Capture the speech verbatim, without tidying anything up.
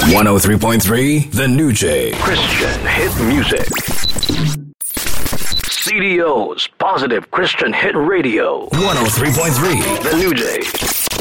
one oh three point three The New J. Christian hit music. C D O's Positive Christian Hit Radio. one oh three point three The New J.